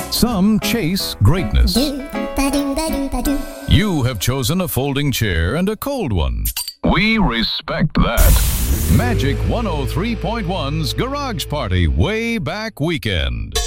Some chase greatness. You have chosen a folding chair and a cold one. We respect that. Magic 103.1's Garage Party Way Back Weekend.